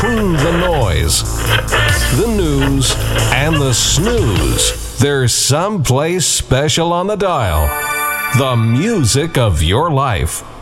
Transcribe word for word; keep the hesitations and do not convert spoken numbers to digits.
between the noise, the news, and the snooze, there's someplace special on the dial. The music of your life.